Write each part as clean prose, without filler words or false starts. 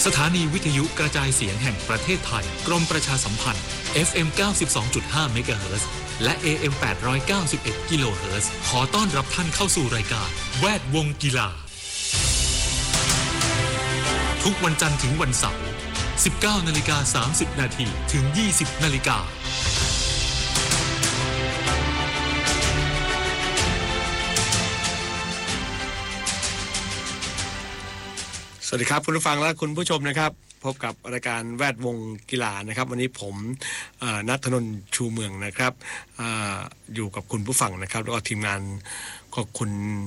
สถานีวิทยุกระจายเสียงแห่งประเทศไทยกรมประชาสัมพันธ์ FM 92.5 เมกะเฮิรตซ์และ AM 891 กิโลเฮิรตซ์ขอต้อนรับท่านเข้าสู่รายการแวดวงกีฬาทุกวันจันทร์ถึงวันเสาร์ 19:30 น.ถึง 20:00 น. สวัสดีครับคุณผู้ฟังและคุณผู้ชมนะครับพบกับรายการแวดวงกีฬานะครับวันนี้ผมณัฐนนท์ชูเมืองนะครับอยู่กับคุณผู้ฟังนะครับแล้วก็ทีมงานก็คุณ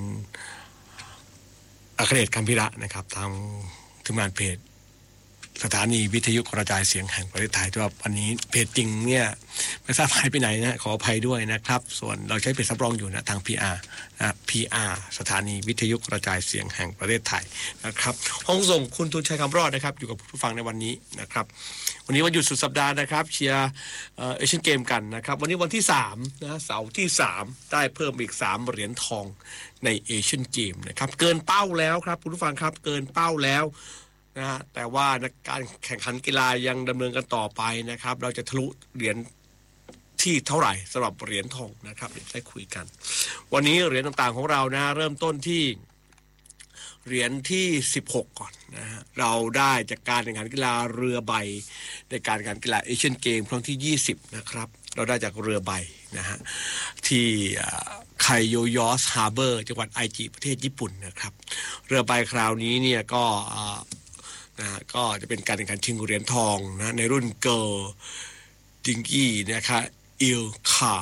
อัครเดช คำพิระนะครับทางทีมงานเพจสถานีวิทยุกระจายเสียงแห่งประเทศไทยที่ว่าวันนี้เพจจริงเนี่ยไม่ทราบหายไปไหนนะขออภัยด้วยนะครับส่วนเราใช้เพจสำรองอยู่นะทาง PR นะ PR สถานีวิทยุกระจายเสียงแห่งประเทศไทยนะครับห้องส่งคุณทูลชัยคำรอดนะครับอยู่กับผู้ฟังในวันนี้นะครับวันนี้วันหยุดสุดสัปดาห์นะครับเชียร์เอเชียนเกมกันนะครับวันนี้วันที่3นะเสาร์ที่3ได้เพิ่มอีก3เหรียญทองในเอเชียนเกมนะครับเกินเป้าแล้วครับคุณผู้ฟังครับเกินเป้าแล้วนะฮะแต่ว่าการแข่งขันกีฬายังดำเนินกันต่อไปนะครับเราจะทะลุเหรียญที่เท่าไหร่สำหรับเหรียญทองนะครับเดี๋ยวได้คุยกันวันนี้เหรียญต่างๆของเรานะเริ่มต้นที่เหรียญที่16ก่อนนะฮะเราได้จากการแข่งขันกีฬาเรือใบในการแข่งขันกีฬาเอเชียนเกมครั้งที่20นะครับเราได้จากเรือใบนะฮะที่ไคโยยอสฮาร์เบอร์จังหวัดไอจิประเทศญี่ปุ่นนะครับเรือใบคราวนี้เนี่ยก็จะเป็นการแข่งขันชิงเหรียญทองนะในรุ่นเกิร์ลดิงกี้นะครับอิลคา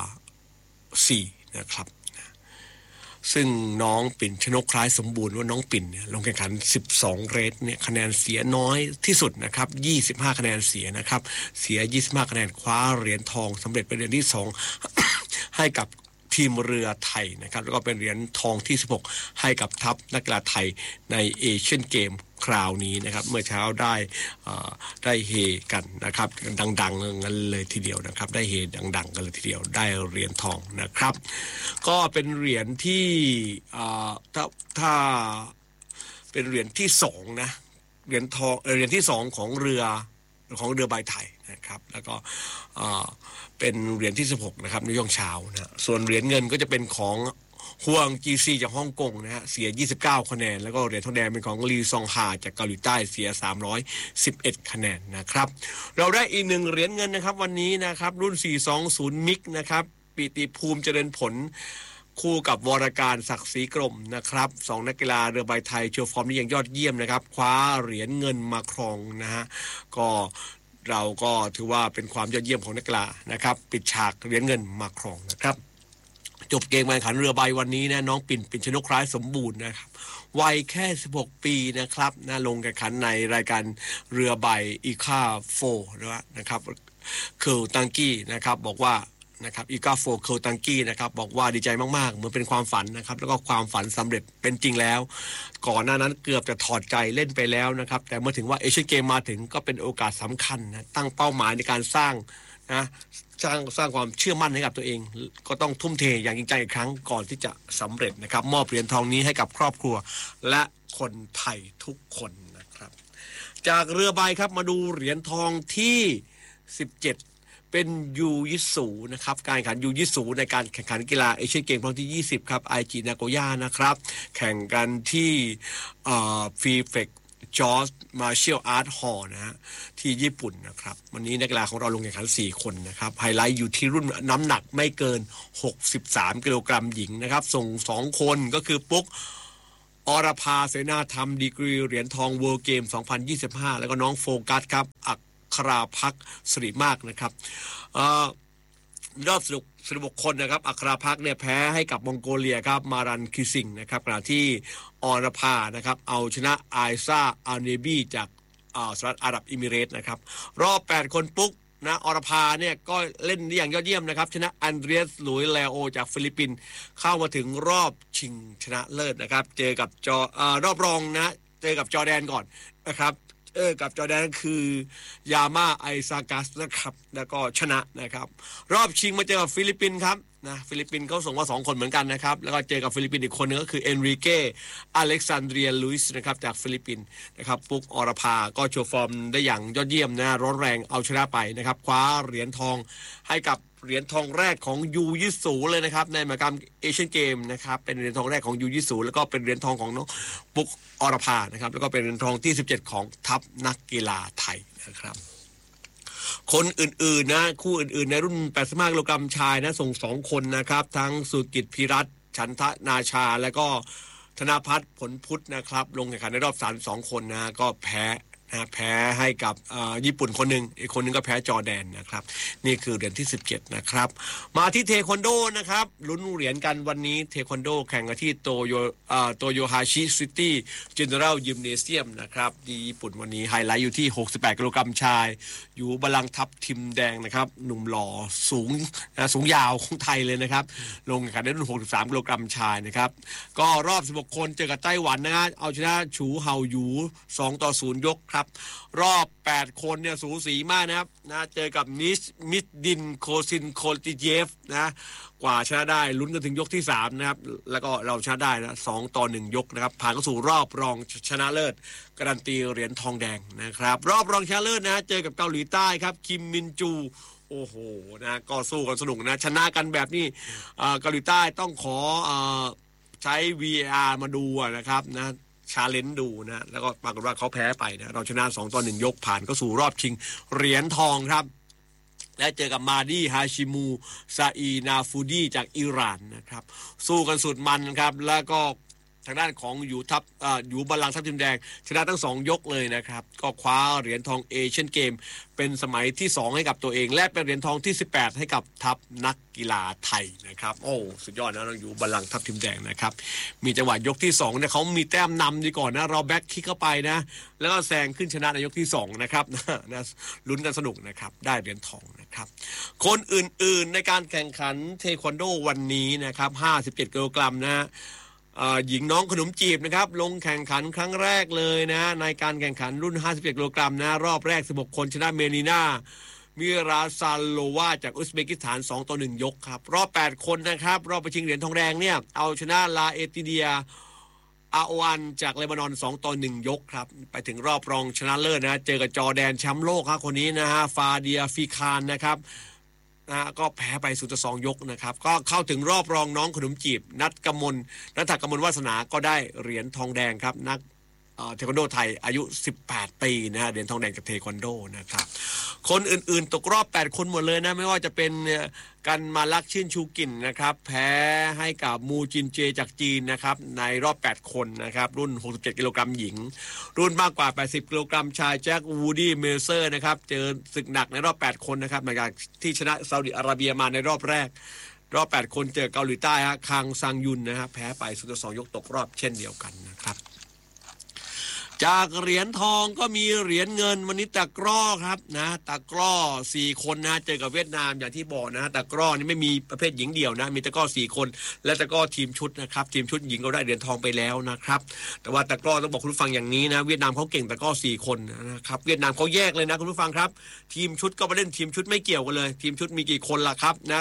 4นะครับซึ่งน้องปิ่นชนกคล้ายสมบูรณ์ว่าน้องปิ่นเนี่ยลงแข่งขัน12เรสเนี่ยคะแนนเสียน้อยที่สุดนะครับ25คะแนนเสียนะครับเสีย25คะแนนคว้าเหรียญทองสำเร็จเป็นเหรียญที่2 ให้กับทีมเรือไทยนะครับแล้วก็เป็นเหรียญทองที่16ให้กับทัพนักกีฬาไทยในเอเชียนเกมคราวนี้นะครับเมื่อเช้าได้เฮกันนะครับดังๆกันเลยทีเดียวนะครับได้เฮดังๆกันเลยทีเดียวได้เหรียญทองนะครับก็เป็นเหรียญที่ถ้าเป็นเหรียญที่2นะเหรียญทองเหรียญที่2ของเรือใบไทยนะครับแล้วก็เป็นเหรียญที่16นะครับในช่วงเช้านะส่วนเหรียญเงินก็จะเป็นของฮวงจีซีจากฮ่องกงนะฮะเสีย29คะแนนแล้วก็เหรียญทองแดงเป็นของลีซองฮาจากเกาหลีใต้เสีย311คะแนนนะครับเราได้อีก1เหรียญเงินนะครับวันนี้นะครับรุ่น420มิกนะครับปิติภูมิเจริญผลคู่กับวรการศักดิ์ศรีกรมนะครับ2นักกีฬาเรือใบไทยโชว์ฟอร์มได้อย่างยอดเยี่ยมนะครับคว้าเหรียญเงินมาครองนะฮะก็เราก็ถือว่าเป็นความยอดเยี่ยมของนักกีฬานะครับปิดฉากเหรียญเงินมาครองนะครับจบเกมการแข่งขันเรือใบวันนี้นะน้องปิ่นชนกคล้ายสมบูรณ์นะครับวัยแค่16ปีนะครับนะลงแข่งขันในรายการเรือใบอีคาโฟนะครับเคิลตังกี้นะครับบอกว่านะครับอีกาโฟเคิลตังกี้นะครับบอกว่าดีใจมากๆเหมือนเป็นความฝันนะครับแล้วก็ความฝันสำเร็จเป็นจริงแล้วก่อนหน้านั้นเกือบจะถอดใจเล่นไปแล้วนะครับแต่เมื่อถึงว่าเอเชียนเกมมาถึงก็เป็นโอกาสสำคัญนะตั้งเป้าหมายในการสร้างความเชื่อมั่นให้กับตัวเองก็ต้องทุ่มเทอย่างจริงจังอีกครั้งก่อนที่จะสำเร็จนะครับมอบเหรียญทองนี้ให้กับครอบครัวและคนไทยทุกคนนะครับจากเรือใบครับมาดูเหรียญทองที่17เป็นยูยิสูนะครับการแข่งขันยูยิสูในการแข่งขันกีฬาเอเชียนเกมครั้งที่20ครับไอจินาโกย่านะครับแข่งกันที่ฟีเฟกจอร์จมาร์เชียลอาร์ตฮอลล์นะฮะที่ญี่ปุ่นนะครับวันนี้นักกีฬาของเราลงแข่งขัน4คนนะครับไฮไลท์อยู่ที่รุ่นน้ำหนักไม่เกิน63กิโลกรัมหญิงนะครับส่ง2คนก็คือปุ๊กอรภาเสนาธรรมดีกรีเหรียญทองเวิลด์เกม2025แล้วก็น้องโฟกัสครับอัคราภักดิ์สิริมากนะครับรอบสรุปคนนะครับอัคราภักดิ์เนี่ยแพ้ให้กับมองโกเลียครับมารันคิซิงนะครับขณะที่อรภานะครับเอาชนะไอซ่าอัลเนบีจากสหรัฐอาหรับเอมิเรตส์นะครับรอบ8คนปุ๊กนะอรภาเนี่ยก็เล่นได้อย่างยอดเยี่ยมนะครับชนะอันเดรียสหลุยเลโอจากฟิลิปปินส์เข้ามาถึงรอบชิงชนะเลิศนะครับเจอกับรอบรองนะเจอกับจอร์แดนก่อนนะครับกับจอร์แดนคือยาม่าไอซากัสนะครับแล้วก็ชนะนะครับรอบชิงมาเจอกับฟิลิปปินส์ครับนะฟิลิปปินส์เขาส่งมา2คนเหมือนกันนะครับแล้วก็เจอกับฟิลิปปินส์อีกคนนึงก็คือเอนริเก้อเล็กซานเดรียลุยส์นะครับจากฟิลิปปินส์นะครับปุ๊กอรภาก็โชว์ฟอร์มได้อย่างยอดเยี่ยมนะร้อนแรงเอาชนะไปนะครับคว้าเหรียญทองให้กับเหรียญทองแรกของยูยิสูเลยนะครับในมหกรรมเอเชียนเกมนะครับเป็นเหรียญทองแรกของยูยิสูแล้วก็เป็นเหรียญทองของน้องปุ๊กอรภานะครับแล้วก็เป็นเหรียญทองที่17ของทัพนักกีฬาไทยนะครับคนอื่นๆนะคู่อื่นๆในรุ่น85กิโลกรัมชายนะส่ง2คนนะครับทั้งสุกิจพิรัตน์ฉันทนาชาและก็ธนภัทรผลพุทธนะครับลงแข่งขันในรอบ32คนนะก็แพ้ให้กับญี่ปุ่นคนหนึ่งอีกคนนึงก็แพ้จอร์แดนนะครับนี่คือเหรียญที่17นะครับมาที่เทควันโดนะครับลุ้นเหรียญกันวันนี้เทควันโดแข่งกันที่โตโยฮาชิซิตี้เจเนอรัลยิมเนเซียมนะครับที่ญี่ปุ่นวันนี้ไฮไลท์อยู่ที่68กิโลกรัมชายอยู่บัลลังก์ทัพทิมแดงนะครับหนุ่มหล่อสูงยาวของไทยเลยนะครับลงแข่งขันในรุ่น63กิโลกรัมชายนะครับก็รอบ16คนเจอกับไต้หวันนะฮะเอาชนะฉูเฮาหยู2-0ยกครับรอบ8คนเนี่ยสูสีมากนะครับนะเจอกับมิดดินโคซินโคติเยฟนะกว่าชนะได้ลุ้นกันถึงยกที่3นะครับแล้วก็เราชนะได้นะ2-1ยกนะครับผ่านเข้าสู่รอบรองชนะเลิศการันตีเหรียญทองแดงนะครับรอบรองชนะเลิศนะเจอกับเกาหลีใต้ครับคิมมินจูโอ้โหนะก็สู้กันสนุกนะชนะกันแบบนี้เกาหลีใต้ต้องขอใช้ VAR มาดูนะครับนะชาเลนจ์ดูนะแล้วก็ปรากฏว่าเขาแพ้ไปนะเราชนะ2-1ยกผ่านเข้าสู่รอบชิงเหรียญทองครับและเจอกับมาดีฮาชิมูซาอีนาฟูดีจากอิหร่านนะครับสู้กันสุดมันครับแล้วก็ทางด้านของอยู่บัลลังก์ทัพทิมแดงชนะทั้ง2ยกเลยนะครับก็คว้าเหรียญทองเอเชียนเกมเป็นสมัยที่2ให้กับตัวเองและเป็นเหรียญทองที่18ให้กับทัพนักกีฬาไทยนะครับโอ้สุดยอดนะเราอยู่บัลลังก์ทัพทิมแดงนะครับมีจังหวะยกที่2เนี่ยเขามีแต้มนำดีก่อนนะเราแบ็คคิกเข้าไปนะแล้วก็แซงขึ้นชนะในยกที่2นะครับนะลุ้นกันสนุกนะครับได้เหรียญทองนะครับคนอื่นๆในการแข่งขันเทควันโดวันนี้นะครับ57กิโลกรัมนะหญิงน้องขนมจีบนะครับลงแข่งขันครั้งแรกเลยนะในการแข่งขันรุ่น57กิโลกรัมนะรอบแรก16คนชนะเมลีนามิราซาโลวาจากอุซเบกิสถาน2-1ยกครับรอบ8คนนะครับรอบไปชิงเหรียญทองแดงเนี่ยเอาชนะลาเอติเดียอาโออันจากเลบานอน2-1ยกครับไปถึงรอบรองชนะเลิศนะเจอกับจอร์แดนแชมป์โลกครับคนนี้นะฮะฟาเดียฟิคานนะครับก็แพ้ไป0-2ยกนะครับก็เข้าถึงรอบรองน้องขนมจีบนัทกมลวาสนาก็ได้เหรียญทองแดงครับนักเทควันโดไทยอายุ18ปีนะฮะเหรียญทองแดงจากเทควันโดนะครับคนอื่นๆตกรอบ8คนหมดเลยนะไม่ว่าจะเป็นกันมาลักชื่นชูกิ่นนะครับแพ้ให้กับมูจินเจจากจีนนะครับในรอบ8คนนะครับรุ่น67กิโลกรัมหญิงรุ่นมากกว่า80กิโลกรัมชายแจ็ควูดี้เมลเซอร์นะครับเจอศึกหนักในรอบ8คนนะครับหลังจากที่ชนะซาอุดิอาระเบียมาในรอบแรกรอบ8คนเจอเกาหลีใต้ฮะคังซังยุนนะครับแพ้ไป0-2ยกตกรอบเช่นเดียวกันนะครับจากเหรียญทองก็มีเหรียญเงินวันนี้ตะกร้อครับนะตะกร้อ4คนนะเจอกับเวียดนามอย่างที่บอกนะตะกร้อนี่ไม่มีประเภทหญิงเดี่ยวนะมีตะกร้อ4คนและตะกร้อทีมชุดนะครับทีมชุดหญิงก็ได้เหรียญทองไปแล้วนะครับแต่ว่าตะกร้อต้องบอกคุณผู้ฟังอย่างนี้นะเวียดนามเขาเก่งตะกร้อ4คนนะครับเวียดนามเขาแยกเลยนะคุณผู้ฟังครับทีมชุดก็ไปเล่นทีมชุดไม่เกี่ยวกันเลยทีมชุดมีกี่คนล่ะครับนะ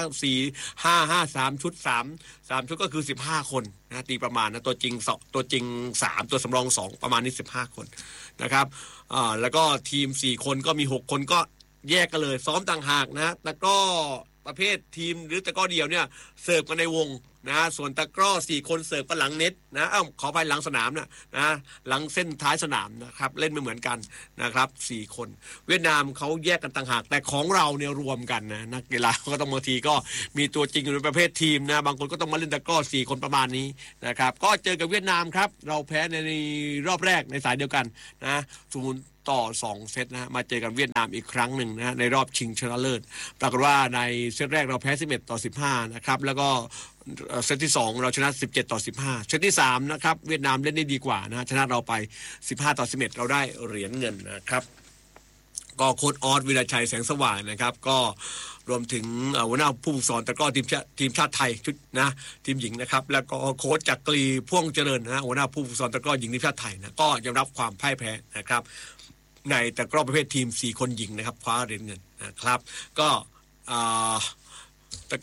3 ชุด3ชุดก็คือ15คนนะตีประมาณนะตัวจริง3ตัวสำรอง2ประมาณนี้15คนนะครับแล้วก็ทีม4คนก็มี6คนก็แยกกันเลยซ้อมต่างหากนะแล้วก็ประเภททีมหรือตะกร้อเดียวเนี่ยเสิร์ฟกันในวงนะส่วนตะกร้อ4คนเสิร์ฟกันหลังเน็ตนะขอไปหลังสนามนะหลังเส้นท้ายสนามนะครับเล่นไม่เหมือนกันนะครับ4คนเวียดนามเขาแยกกันต่างหากแต่ของเราเนี่ยรวมกันนะนักกีฬาก็ต้องบางทีก็มีตัวจริงอยู่ในประเภททีมนะบางคนก็ต้องมาเล่นตะกร้อ4คนประมาณนี้นะครับก็เจอกับเวียดนามครับเราแพ้ในรอบแรกในสายเดียวกันนะ0-2เซตนะมาเจอกันเวียดนามอีกครั้งหนึ่งนะในรอบชิงชนะเลิศปรากฏว่าในเซตแรกเราแพ้11-15นะครับแล้วก็เซตที่2เราชนะ17-15เซตที่3นะครับเวียดนามเล่นได้ดีกว่านะชนะเราไป15-11เราได้เหรียญเงินนะครับก็โค้ชออสวิรชัยแสงสว่างนะครับก็รวมถึงหัวหน้าผู้ฝึกสอนแต่ก็ทีมชาติไทยชุดนะทีมหญิงนะครับแล้วก็โค้ชจักรีพ่วงเจริญนะหัวหน้าผู้ฝึกสอนแต่ก็หญิงทีมชาติไทยนะก็ยอมรับความพ่ายแพ้นะครับในแต่ก็ประเภททีม4คนหญิงนะครับคว้าเหรียญเงินนะครับก็แต่ก็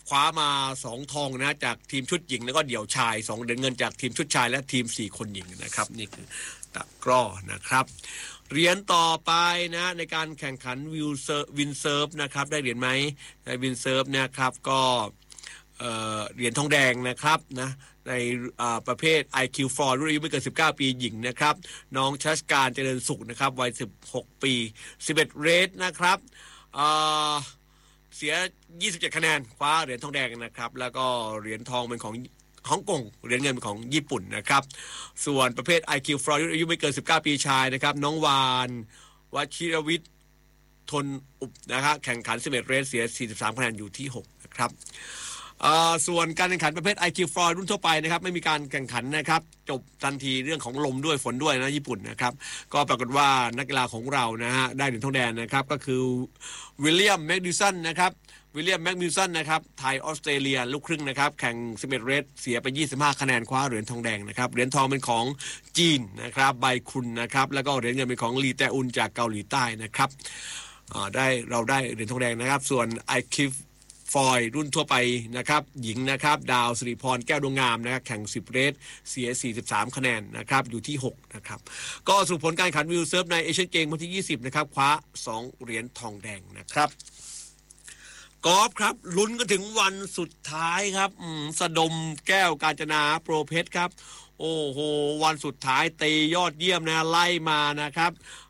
คว้ามา2ทองนะจากทีมชุดหญิงแล้วก็เดี่ยวชาย2เหรียญเงินจากทีมชุดชายและทีม4คนหญิงนะครับนี่คือตะกร้อนะครับเหรียญต่อไปนะในการแข่งขันวินเซิร์ฟนะครับได้เหรียญไหมในวินเซิร์ฟนะครับก็เหรียญทองแดงนะครับนะในประเภท IQ4 รุ่นอายุไม่เกิน19ปีหญิงนะครับน้องชัชการเจริญสุขนะครับวัย16ปี11เรทนะครับเสีย27คะแนนคว้าเหรียญทองแดงนะครับแล้วก็เหรียญทองเป็นของฮ่องกงเหรียญเงินเป็นของญี่ปุ่นนะครับส่วนประเภท IQ4 รุ่นอายุไม่เกิน19ปีชายนะครับน้องวานวชิรวิทย์ทนอุบนะครับแข่งขัน11เรทเสีย43คะแนนอยู่ที่6นะครับส่วนการแข่งขันประเภท IQ4 รุ่นทั่วไปนะครับไม่มีการแข่งขันนะครับจบทันทีเรื่องของลมด้วยฝนด้วยนะญี่ปุ่นนะครับก็ปรากฏว่านักกีฬาของเรานะฮะได้เหรียญทองแดงนะครับก็คือวิลเลียมแมคดิสันนะครับวิลเลียมแมคดิสันนะครับไทยออสเตรเลียลูกครึ่งนะครับแข่ง11เรทเสียไป25คะแนนคว้าเหรียญทองแดงนะครับเหรียญทองเป็นของจีนนะครับไบคุนนะครับแล้วก็เหรียญเงินเป็นของลีแตอุนจากเกาหลีใต้นะครับเราได้เหรียญทองแดงนะครับส่วน IQฟอยรุ่นทั่วไปนะครับหญิงนะครับดาวสิริพรแก้วดวงงามนะครับแข่ง10เรทเสีย43คะแนนนะครับอยู่ที่6นะครับก็สรุปผลการแข่งขันวิลเซิร์ฟในเอเชียนเกมวันที่20นะครับคว้า2เหรียญทองแดงนะครับกอล์ฟครับลุ้นกันถึงวันสุดท้ายครับสะดมแก้วกาญจนาโปรเพชรครับโอ้โหวันสุดท้ายตียอดเยี่ยมนะไล่มานะครับ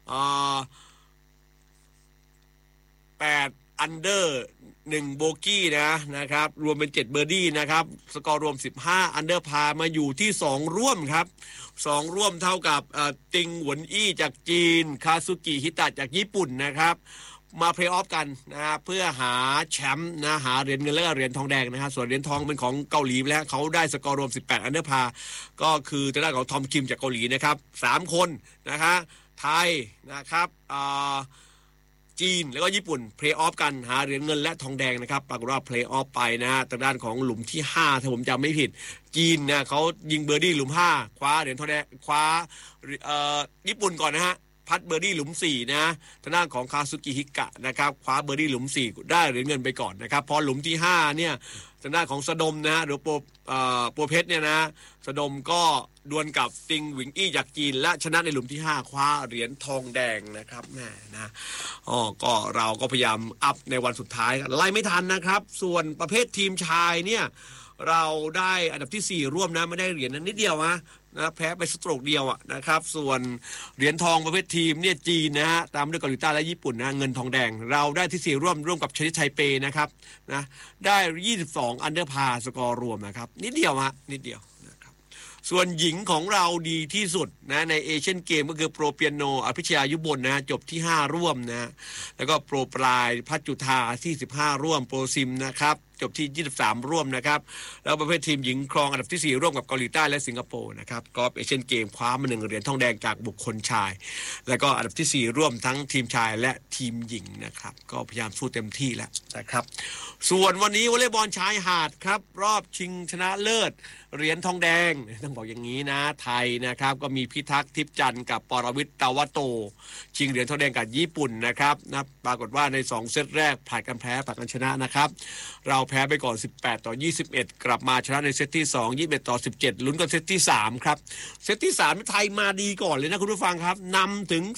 8อันเดอร์1โบกี้นะครับรวมเป็น7เบอร์ดี้นะครับสกอร์รวม15อันเดอร์พามาอยู่ที่2ร่วมครับ2ร่วมเท่ากับติงหวนอี้จากจีนคาซุกิฮิตะจากญี่ปุ่นนะครับมาเพลย์ออฟกันนะเพื่อหาแชมป์นะหาเหรียญเงินและเหรียญทองแดงนะฮะส่วนเหรียญทองเป็นของเกาหลีแล้วเขาได้สกอร์รวม18อันเดอร์พาก็คือทางด้านของทอมคิมจากเกาหลีนะครับ3คนนะคะไทยนะครับจีนแล้วก็ญี่ปุ่นเพลย์ออฟกันหาเหรียญเงินและทองแดงนะครับปรากฏว่าเพลย์ออฟไปนะฮะทางด้านของหลุมที่5ถ้าผมจำไม่ผิดจีนเนี่ยเขายิงเบอร์ดี้หลุม5คว้าเหรียญทองแดงคว้าญี่ปุ่นก่อนนะฮะพัดเบอร์ดี้หลุม4นะทางด้านของคาซุกิฮิกะนะครับคว้าเบอร์ดี้หลุม4ได้เหรียญเงินไปก่อนนะครับพอหลุมที่5เนี่ยทางด้านของสะดมนะหรือโปรเพชรเนี่ยนะสะดมก็ดวลกับติงหวิงอี้จากจีนและชนะในหลุมที่5คว้าเหรียญทองแดงนะครับแม่นะก็เราก็พยายามอัพในวันสุดท้ายไล่ไม่ทันนะครับส่วนประเภททีมชายเนี่ยเราได้อันดับที่4ร่วมนะไม่ได้เหรียญนั้นนิดเดียวนะแพ้ไปสโตรกเดียวนะครับส่วนเหรียญทองประเภททีมเนี่ยจีนนะฮะตามด้วยเกาหลีใต้และญี่ปุ่นนะเงินทองแดงเราได้ที่4ร่วมกับชนิดไทเปนะครับนะได้22อันเดอร์พาสกอร์รวมนะครับนิดเดียวนิดเดียวนะครับส่วนหญิงของเราดีที่สุดนะในเอเชียนเกมก็คือโปรเปียโนอภิชยายุบลนะจบที่5ร่วมนะแล้วก็โปรปลายพัชจุธาที่15ร่วมโปรซิมนะครับจบที่23ร่วมนะครับแล้วประเภททีมหญิงครองอันดับที่4ร่วมกับเกาหลีใต้และสิงคโปร์นะครับกอล์ฟเอเชียนเกมคว้ามา1เหรียญทองแดงจากบุคคลชายแล้วก็อันดับที่4ร่วมทั้งทีมชายและทีมหญิงนะครับก็พยายามสู้เต็มที่แล้วนะครับส่วนวันนี้วอลเลย์บอลชายหาดครับรอบชิงชนะเลิศเหรียญทองแดงต้องบอกอย่างนี้นะไทยนะครับก็มีพิทักษ์ทิพย์จันทร์กับปรวิทย์ตาวโตชิงเหรียญทองแดงกับญี่ปุ่นนะครับนะปรากฏว่าใน2เซตแรกผลัดกันแพ้ผลัดกันชนะนะครับเราแพ้ไปก่อน18-21กลับมาชนะในเซตที่2 21-17ลุ้นกันเซตที่3ครับเซตที่3ไทยมาดีก่อนเลยนะคุณผู้ฟังครับนำถึง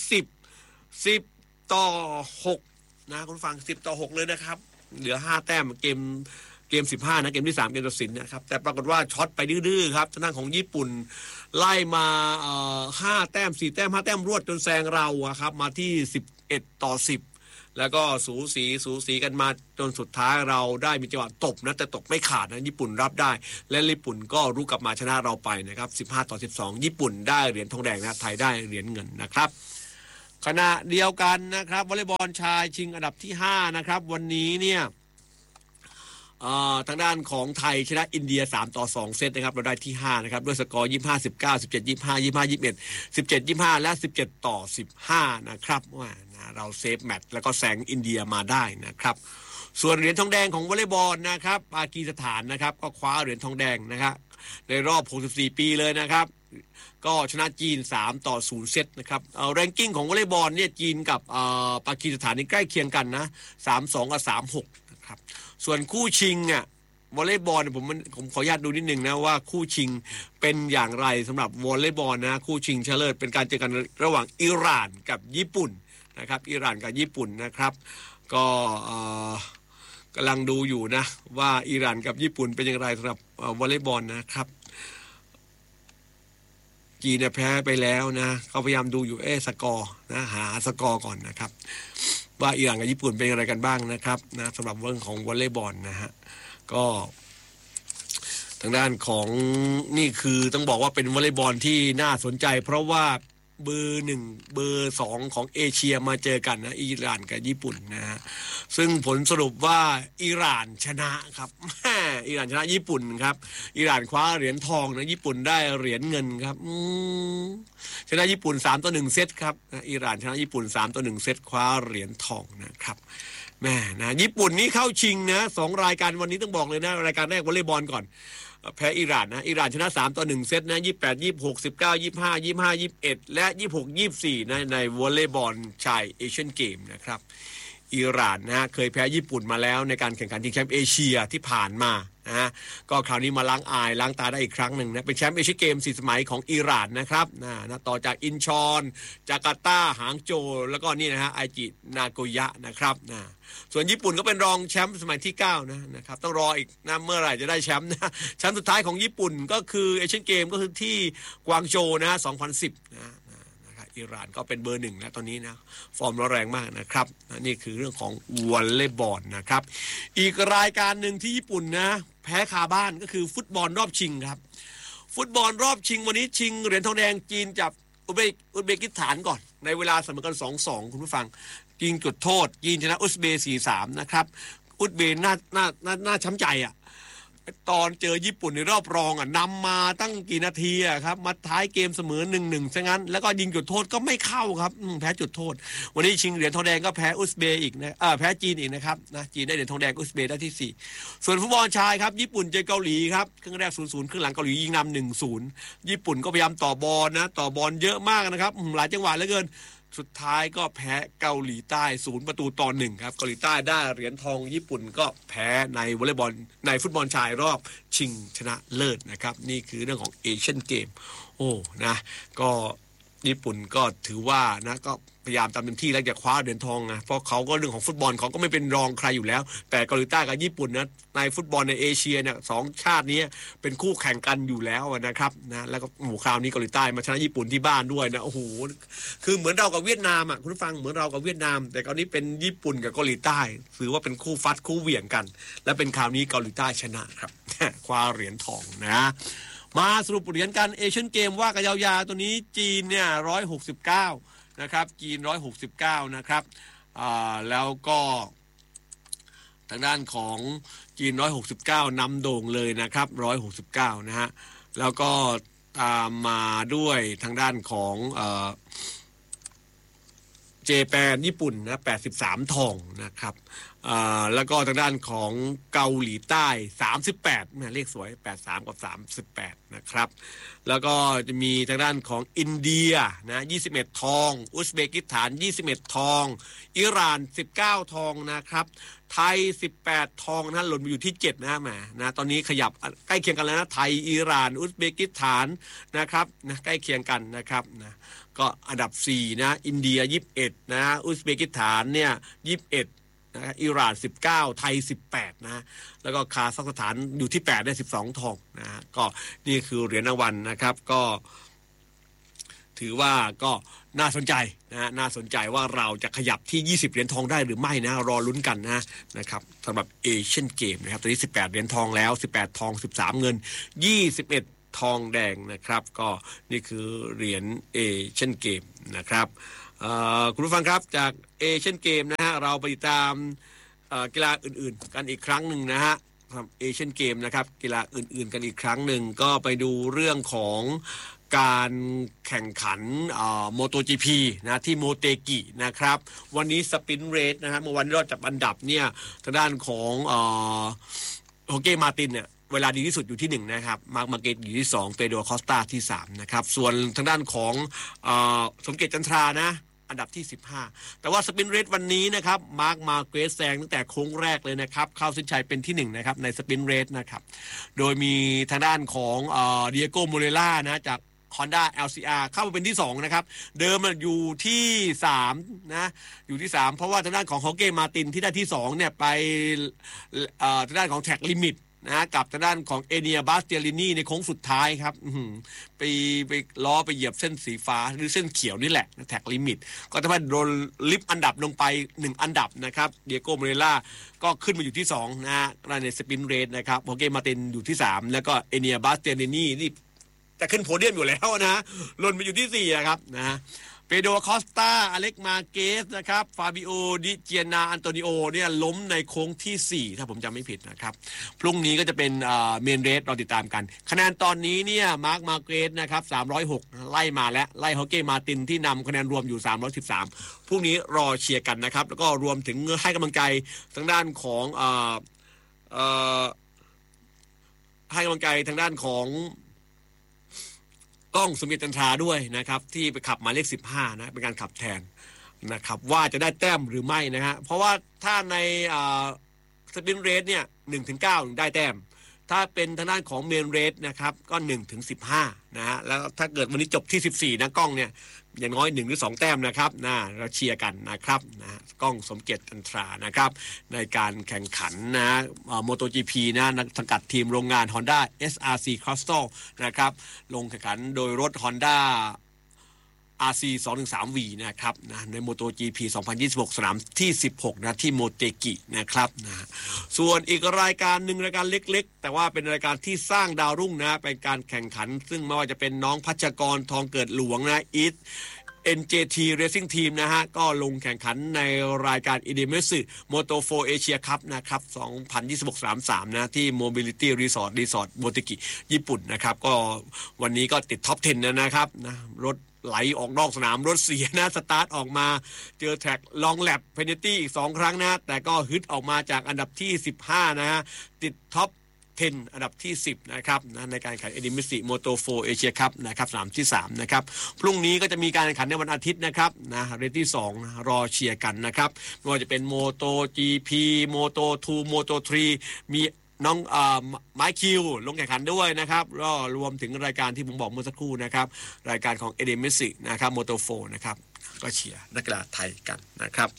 10-6นะคุณผู้ฟัง10-6เลยนะครับเหลือ5แต้มเกม15นะเกมที่3เกมตัดสินนะครับแต่ปรากฏว่าช็อตไปดื้อๆครับทางด้านของญี่ปุ่นไล่มา5แต้ม4แต้ม5แต้มรวดจนแซงเราครับมาที่11-10แล้วก็สูสีกันมาจนสุดท้ายเราได้มีจังหวะตบนะแต่ตบไม่ขาดนะญี่ปุ่นรับได้และญี่ปุ่นก็รุกกลับมาชนะเราไปนะครับ15-12ญี่ปุ่นได้เหรียญทองแดงนะไทยได้เหรียญเงินนะครับขณะเดียวกันนะครับวอลเลย์บอลชายชิงอันดับที่5นะครับวันนี้เนี่ยทางด้านของไทยชนะอินเดีย3-2เซตนะครับเราได้ที่5นะครับด้วยสกอร์25-19 17-25 25-21 17-25และ17-15นะครับว่าเราเซฟแมตช์แล้วก็แซงอินเดียมาได้นะครับส่วนเหรียญทองแดงของวอลเลย์บอลนะครับปากีสถานนะครับก็คว้าเหรียญทองแดงนะครับในรอบ64ปีเลยนะครับก็ชนะจีน3-0เซตนะครับแรงกิ้งของวอลเลย์บอลเนี่ยจีนกับปากีสถานนี่ใกล้เคียงกันนะ32กับ36นะครับส่วนคู่ชิงวอลเลย์บอลผมขออนุญาตดูนิดนึงนะว่าคู่ชิงเป็นอย่างไรสำหรับวอลเลย์บอลนะคู่ชิงชนะเลิศเป็นการเจอกันระหว่างอิหร่านกับญี่ปุ่นนะครับอิหร่านกับญี่ปุ่นนะครับก็กำลังดูอยู่นะว่าอิหร่านกับญี่ปุ่นเป็นอย่างไรสำหรับวอลเลย์บอลนะครับจีนแพ้ไปแล้วนะเขาพยายามดูอยู่สกอร์นะหาสกอร์ก่อนนะครับว่าอิหร่านกับญี่ปุ่นเป็นอะไรกันบ้างนะครับนะสำหรับเรื่องของวอลเลย์บอลนะฮะก็ทางด้านของนี่คือต้องบอกว่าเป็นวอลเลย์บอลที่น่าสนใจเพราะว่าเบอร์1เบอร์2ของเอเชียมาเจอกันนะอิหร่านกับญี่ปุ่นนะฮะซึ่งผลสรุปว่าอิหร่านชนะครับอิหร่านชนะญี่ปุ่นครับอิหร่านคว้าเหรียญทองนะญี่ปุ่นได้เหรียญเงินครับชนะญี่ปุ่น3-1เซตครับอิหร่านชนะญี่ปุ่น3-1เซตคว้าเหรียญทองนะครับแม่นะญี่ปุ่นนี่เข้าชิงนะ2รายการวันนี้ต้องบอกเลยนะรายการแรกวอลเลย์บอลก่อนแพ้อิหร่านนะอิหร่านชนะ3-1เซตนะ28 26 19 25 25 21และ26 24นะในวอลเลย์บอลชายเอเชียนเกมนะครับอิหร่านนะเคยแพ้ญี่ปุ่นมาแล้วในการแข่งขันชิงแชมป์เอเชียที่ผ่านมานะก็คราวนี้มาล้างอายล้างตาได้อีกครั้งหนึ่งนะเป็นแชมป์เอเชียนเกม4สมัยของอิหร่านนะครับนะต่อจากอินชอนจาการ์ตาหางโจวแล้วก็นี่นะฮะไอจินาโกยะนะครับนะส่วนญี่ปุ่นก็เป็นรองแชมป์สมัยที่9นะครับต้องรออีกนะเมื่อไหร่จะได้แชมป์นะแชมป์สุดท้ายของญี่ปุ่นก็คือเอเชียนเกมก็คือที่กวางโจวนะ2010นะครับอิหร่านก็เป็นเบอร์1แล้วตอนนี้นะฟอร์มร้อนแรงมากนะครับนี่คือเรื่องของวอลเลย์บอลนะครับอีกรายการหนึ่งที่ญี่ปุ่นนะแพ้คาบ้านก็คือฟุตบอลรอบชิงครับฟุตบอลรอบชิงวันนี้ชิงเหรียญทองแดงจีนจับอุซเบกิสถานก่อนในเวลาเสมอกัน 2-2 คุณผู้ฟังยิงจุดโทษจีนชนะอุซเบย์ 4-3 นะครับอุซเบย์น่าช้ำใจอ่ะตอนเจอญี่ปุ่นในรอบรองนำมาตั้งกี่นาทีครับมาท้ายเกมเสมอ 1-1 ซะงั้นแล้วก็ยิงจุดโทษก็ไม่เข้าครับแพ้จุดโทษวันนี้ชิงเหรียญทองแดงก็แพ้อุซเบย์อีกนะแพ้จีนอีกนะครับนะจีนได้เหรียญทองแดงอุซเบย์ได้ที่4ส่วนฟุตบอลชายครับญี่ปุ่นเจอเกาหลีครับครึ่งแรก 0-0 ครึ่งหลังเกาหลียิงนำ 1-0 ญี่ปุ่นก็พยายามต่อบอลนะต่อบอลเยอะมากนะครับหลายจังหวะเหลือเกินสุดท้ายก็แพ้เกาหลีใต้0-1ครับเกาหลีใต้ได้เหรียญทองญี่ปุ่นก็แพ้ในวอลเลย์บอลในฟุตบอลชายรอบชิงชนะเลิศนะครับนี่คือเรื่องของเอเชียนเกมโอ้นะก็ญี่ปุ่นก็ถือว่านะก็พยายามทำเต็มที่แล้วจะคว้าเหรียญทองนะเพราะเขาก็เรื่องของฟุตบอลเขาก็ไม่เป็นรองใครอยู่แล้วแต่เกาหลีใต้กับญี่ปุ่นนะในฟุตบอลในเอเชียเนี่ย2ชาตินี้เป็นคู่แข่งกันอยู่แล้วนะครับนะแล้วก็คราวนี้เกาหลีใต้มาชนะญี่ปุ่นที่บ้านด้วยนะโอ้โหคือเหมือนเรากับเวียดนามคุณผู้ฟังเหมือนเรากับเวียดนามแต่คราวนี้เป็นญี่ปุ่นกับเกาหลีใต้ถือว่าเป็นคู่ฟัดคู่เหวี่ยงกันและเป็นคราวนี้เกาหลีใต้ชนะครับคว้าเหรียญทองนะมาสรุปเหรียญกันเอเชียนเกมว่ากันยาวๆตัวนี้จีนเนี่ย169นะครับจีน169นะครับแล้วก็ทางด้านของจีน169นำโด่งเลยนะครับ169นะฮะแล้วก็ตามมาด้วยทางด้านของเจแปนญี่ปุ่นนะ83ทองนะครับแล้วก็ทางด้านของเกาหลีใต้38นะเลขสวย83กับ38นะครับแล้วก็จะมีทางด้านของอินเดียนะ21ทองอุซเบกิสถาน21ทองอิหร่าน19ทองนะครับไทย18ทองนะหล่นมาอยู่ที่7นะแหมนะตอนนี้ขยับใกล้เคียงกันแล้วนะไทยอิหร่านอุซเบกิสถานนะครับนะใกล้เคียงกันนะครับนะก็อันดับ4นะอินเดีย21นะอุซเบกิสถานเนี่ย21นะอิหร่าน19ไทย18นะแล้วก็คาซัคสถานอยู่ที่8ได้12ทองนะก็นี่คือเหรียญรางวัลนะครับก็ถือว่าก็น่าสนใจนะน่าสนใจว่าเราจะขยับที่20เหรียญทองได้หรือไม่นะรอลุ้นกันนะครับสำหรับเอเชียนเกมนะครับตอนนี้18เหรียญทองแล้ว18ทอง13เงิน21ทองแดงนะครับก็นี่คือเหรียญเอเชียนเกมนะครับคุณผู้ฟังครับจากเอเชียนเกมนะฮะเราไปติดตามกีฬาอื่นๆกันอีกครั้งหนึ่งนะฮะเอเชียนเกมนะครับกีฬาอื่นๆกันอีกครั้งหนึ่งก็ไปดูเรื่องของการแข่งขันโมโต GP นะที่โมเตกินะครับวันนี้สปรินต์เรสนะฮะเมื่อวันรอบจับอันดับเนี่ยทางด้านของโฮเก้มาตินเนี่ยเวลาดีที่สุดอยู่ที่1นะครับมาร์คมาเกตอยู่ที่2เปโดรคอสตาที่3นะครับส่วนทางด้านของสมเกียรติจันทรานะอันดับที่15แต่ว่าสปินเรทวันนี้นะครับมาร์คมาเกรสแซงตั้งแต่โค้งแรกเลยนะครับเข้าเส้นชัยเป็นที่1นะครับในสปินเรทนะครับโดยมีทางด้านของเดียโก้โมเรล่านะจากHonda LCR เข้ามาเป็นที่2นะครับเดิมอยู่ที่3นะอยู่ที่3เพราะว่าทางด้านของฮอเก้มาตินที่ได้ที่2เนี่ยไปทางด้านของแท็กลิมิตนะกับทางด้านของเอเนียบาสเตียลินีในโค้งสุดท้ายครับไปล้อไปเหยียบเส้นสีฟ้าหรือเส้นเขียวนี่แหละแท็กลิมิตก็ทำให้โดนลิฟต์อันดับลงไป1อันดับนะครับเดียโก้โมเรล่าก็ขึ้นมาอยู่ที่2นะในสปินเรทนะครับฮอเก้มาตินอยู่ที่3แล้วก็เอเนียบาสเตียลินีนี่จะขึ้นโพเดียมอยู่แล้วนะหล่นไปอยู่ที่4ครับนะเปโดรคอสตาอเล็กมาเกสนะครับฟาบิโอดิเจียนาอันโตนิโอเนี่ยล้มในโค้งที่4ถ้าผมจำไม่ผิดนะครับพรุ่งนี้ก็จะเป็นเมนเรสเราติดตามกันคะแนนตอนนี้เนี่ยมาร์คมาเกสนะครับ306ไล่มาแล้วไล่ฮอเก้มาตินที่นำคะแนนรวมอยู่313พรุ่งนี้รอเชียร์กันนะครับแล้วก็รวมถึงให้กำลังใจทางด้านของให้กำลังใจทางด้านของต้องสมิธจันทราด้วยนะครับที่ไปขับหมายเลข15นะเป็นการขับแทนนะครับว่าจะได้แต้มหรือไม่นะฮะเพราะว่าถ้าในสปินเรทเนี่ย 1-9 ได้แต้มถ้าเป็นทางด้านของเมนเรทนะครับก็ 1-15 นะฮะแล้วถ้าเกิดวันนี้จบที่14นะกล้องเนี่ยอย่างน้อย1หรือ2แต้มนะครับนะเราเชียร์กันนะครับนะกล้องสมเกียรติจันทรานะครับในการแข่งขันนะโมโต GP นะนักสังกัดทีมโรงงาน Honda SRC Crystal นะครับลงแข่งขันโดยรถ Honda RC 213V นะครับนะใน MotoGP 2026 สนามที่16นะที่โมเตกินะครับนะส่วนอีกรายการหนึ่งรายการเล็กๆแต่ว่าเป็นรายการที่สร้างดาวรุ่งนะเป็นการแข่งขันซึ่งไม่ว่าจะเป็นน้องพัชกรทองเกิดหลวงนะNJT Racing Team นะฮะก็ลงแข่งขันในรายการ Idemitsu Moto4 Asia Cup นะครับ2026-33นะที่ Mobility Resort Motegi ญี่ปุ่นนะครับก็วันนี้ก็ติดท็อป 10 นะครับนะรถไหลออกนอกสนามรถเสียนะสตาร์ทออกมาเจอแท็กลองแลปเพนตี้อีก2ครั้งนะแต่ก็ฮึดออกมาจากอันดับที่15นะฮะติดท็อป10อันดับที่10นะครับนะในการแข่งขัน Idemitsu Moto4 Asia Cup นะครับสนามที่3นะครับพรุ่งนี้ก็จะมีการแข่งขันในวันอาทิตย์นะครับนะเรทที่2นะรอเชียร์กันนะครับไม่ว่าจะเป็น MotoGP Moto2 Moto3 มีน้องไมค์คิวลงแข่งขันด้วยนะครับก็รวมถึงรายการที่ผมบอกเมื่อสักครู่นะครับรายการของ Idemitsu นะครับ Moto4 นะครับก็เชียร์นักกีฬาไทยกันนะครับ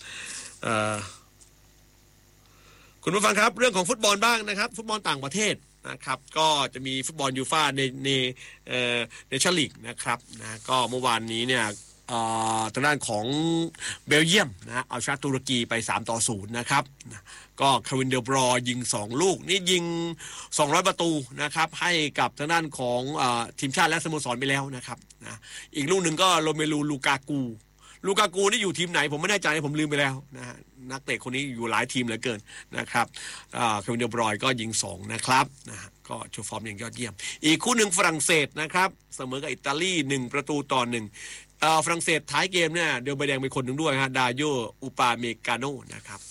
คุณผู้ฟังครับเรื่องของฟุตบอลบ้างนะครับฟุตบอลต่างประเทศนะครับก็จะมีฟุตบอลยูฟ่าในเนชั่นลีกนะครับนะก็เมื่อวานนี้เนี่ยทางด้านของเบลเยียมนะเอาชนะตุรกีไป3-0นะครับก็คาวินเดลบรอยิง2ลูกนี่ยิง200ประตูนะครับให้กับทางด้านของทีมชาติและสโมสรไปแล้วนะครับนะอีกลูกหนึ่งก็โรเมลูลูกากูนี่อยู่ทีมไหนผมไม่แน่ใจผมลืมไปแล้วนะฮะนักเตะคนนี้อยู่หลายทีมเหลือเกินนะครับคาวินเดลบรอยก็ยิง2นะครับนะก็โชว์ฟอร์มอย่างยอดเยี่ยมอีกคู่หนึ่งฝรั่งเศสนะครับเสมอกับอิตาลี1-1ฝรั่งเศสท้ายเกมเนี่ยเดี๋ยวใบแดงเป็นคนหนึ่งด้วยฮะดาโยอุปาเมกาโนนะครับ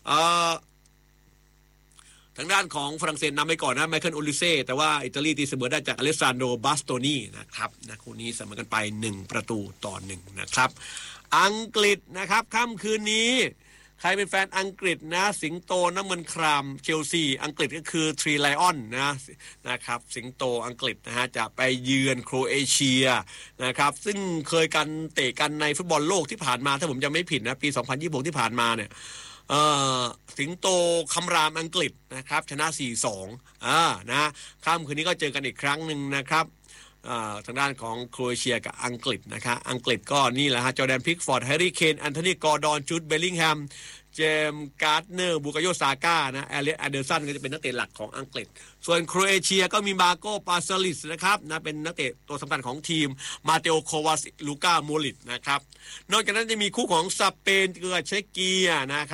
ทางด้านของฝรั่งเศสนำไปก่อนนะไมเคิลโอลิเซ่แต่ว่าอิตาลีตีเสมอได้จากอเลสซานโดบาสโตนีนะครับนะคู่นี้เสมอกันไป1-1นะครับอังกฤษนะครับค่ำคืนนี้ใครเป็นแฟนอังกฤษนะสิงโตน้ำเงินครามเชลซีอังกฤษก็คือทรีไลออนนะครับสิงโตอังกฤษนะฮะจะไปเยือนโครเอเชียนะครับซึ่งเคยกันเตะกันในฟุตบอลโลกที่ผ่านมาถ้าผมจำไม่ผิดนะปี2026ที่ผ่านมาเนี่ยสิงโตคำรามอังกฤษนะครับชนะ 4-2นะค่ำคืนนี้ก็เจอกันอีกครั้งหนึ่งนะครับทางด้านของโครเอเชียกับอังกฤษนะครับอังกฤษก็นี่แหละฮะจอร์แดนพิกฟอร์ดแฮร์รี่เคนแอนโทนีกอร์ดอนจูดเบลลิงแฮมเจมส์การ์ดเนอร์บูกาโยซาก้านะแอเลียสแอนเดอร์สันก็จะเป็นนักเตะหลักของอังกฤษส่วนโครเอเชียก็มีมาโกปาซาลิสนะครับนะเป็นนักเตะตัวสำคัญของทีมมาเตโอโควาสลูก้าโมลิตนะครับนอกจากนั้นจะมีคู่ของสเปนกับเชคเกียนะครับ